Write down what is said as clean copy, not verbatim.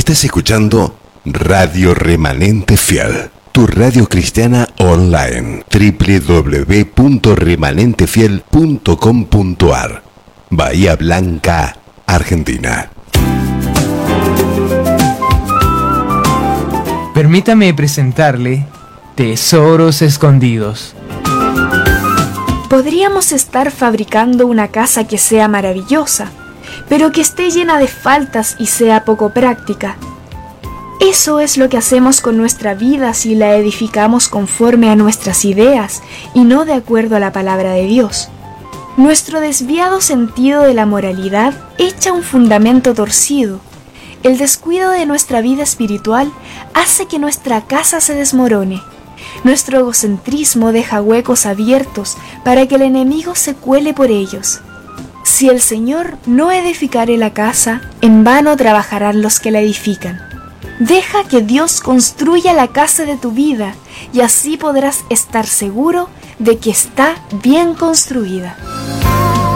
Estás escuchando Radio Remanente Fiel, tu radio cristiana online, www.remanentefiel.com.ar, Bahía Blanca, Argentina. Permítame presentarle Tesoros Escondidos. Podríamos estar fabricando una casa que sea maravillosa, pero que esté llena de faltas y sea poco práctica. Eso es lo que hacemos con nuestra vida si la edificamos conforme a nuestras ideas y no de acuerdo a la palabra de Dios. Nuestro desviado sentido de la moralidad echa un fundamento torcido. El descuido de nuestra vida espiritual hace que nuestra casa se desmorone. Nuestro egocentrismo deja huecos abiertos para que el enemigo se cuele por ellos. Si el Señor no edificare la casa, en vano trabajarán los que la edifican. Deja que Dios construya la casa de tu vida y así podrás estar seguro de que está bien construida.